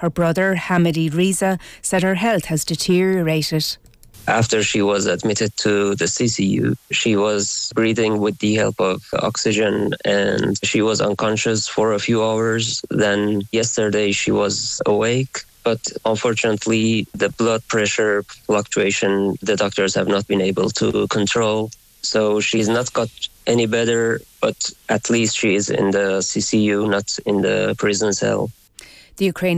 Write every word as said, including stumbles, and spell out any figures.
Her brother, Hamidi Riza, said her health has deteriorated. After she was admitted to the C C U, she was breathing with the help of oxygen and she was unconscious for a few hours. Then yesterday she was awake, but unfortunately the blood pressure fluctuation the doctors have not been able to control. So she's not got any better, but at least she is in the C C U, not in the prison cell. The Ukrainian